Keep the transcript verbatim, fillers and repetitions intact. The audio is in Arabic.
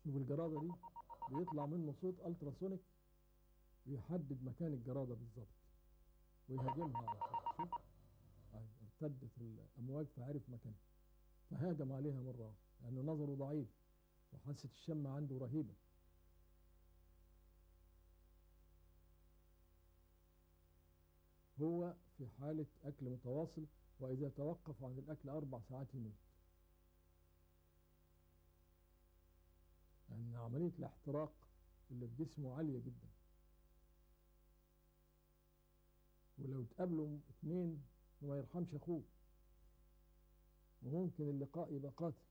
شوف الجرادة دي بيطلع منه صوت التراسونيك بيحدد مكان الجرادة بالظبط ويهاجمها على طول. شوف ارتدت الأمواج فعرف مكانها فهاجم عليها مرة واحدة لأنه نظره ضعيف وحاسة الشم عنده رهيبة. هو في حالة أكل متواصل، وإذا توقف عن الأكل أربع ساعات يموت، لأن يعني عملية الاحتراق اللي في جسمه عالية جدا، ولو تقابلوا اتنين ما يرحمش أخوه وممكن اللقاء يبقى قاتل.